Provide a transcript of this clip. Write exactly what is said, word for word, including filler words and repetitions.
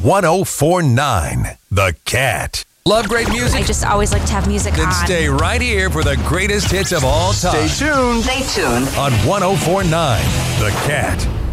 one oh four point nine The Cat. Love great music? I just always like to have music Then on. stay right here for the greatest hits of all time. Stay tuned. Stay tuned. On one oh four point nine The Cat.